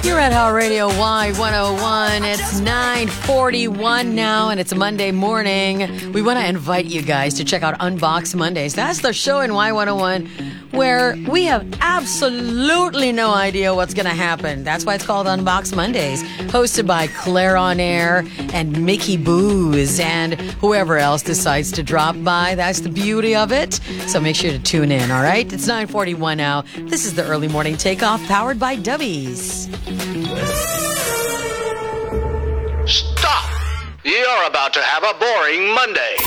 You're at How Radio Y101. It's 9:41 now, and it's a Monday morning. We want to invite you guys to check out Unbox Mondays. That's the show in Y101 where we have absolutely no idea what's going to happen. That's why it's called Unbox Mondays. Hosted by Claire on Air and Mickey Booze and whoever else decides to drop by. That's the beauty of it. So make sure to tune in, all right? It's 9:41 now. This is the Early Morning Takeoff powered by Dubbies. Stop! You're about to have a boring Monday.